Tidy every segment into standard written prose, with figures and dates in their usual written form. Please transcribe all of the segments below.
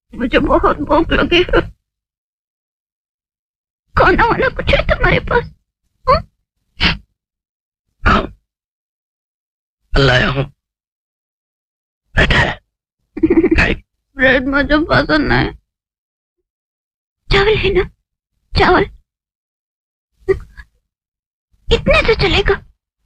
मुझे बहुत भूख लगी है। खाना वाना कुछ है तुम्हारे पास? लाया हूँ। ब्रेड मुझे पसंद नहीं। चावल है ना? चावल इतने तो चलेगा।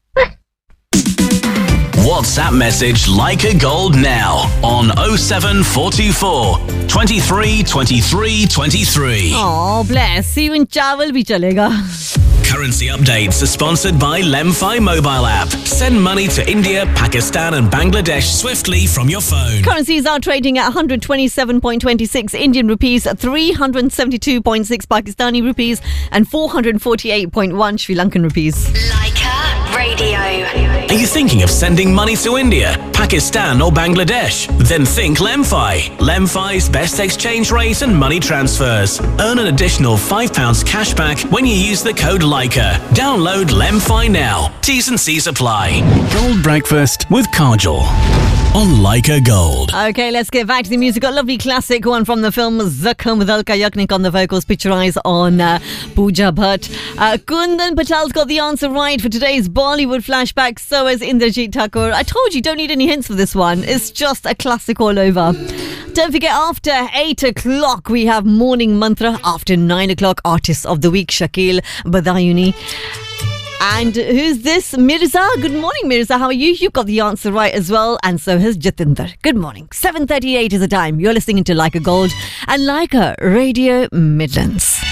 WhatsApp message Leica Gold now on 07424 23 23 23. Oh, bless. Even chawal bhi chalega. Currency updates are sponsored by Lemfi mobile app. Send money to India, Pakistan and Bangladesh swiftly from your phone. Currencies are trading at 127.26 Indian rupees, 372.6 Pakistani rupees and 448.1 Sri Lankan rupees. Leica Radio. Are you thinking of sending money to India, Pakistan or Bangladesh? Then think Lemfi. Lemfi's best exchange rate and money transfers. Earn an additional £5 cash back when you use the code Leica. Download Lemfi now. T's and C's apply. Gold breakfast with Kajol on Leica Gold. Okay, let's get back to the music. Got a lovely classic one from the film Zakham with Alka Yagnik on the vocals, picturized on Pooja Bhatt. Kundan Patel's got the answer right for today's Bollywood flashback. So has Indrajit Thakur. I told you, don't need any hints for this one. It's just a classic all over. Don't forget, after 8 o'clock, we have Morning Mantra. After 9 o'clock, Artist of the Week, Shakil Badayuni. And who's this? Mirza. Good morning, Mirza. How are you? You got the answer right as well. And so has Jatinder. Good morning. 7:38 is the time. You're listening to Leica Gold and Leica Radio Midlands.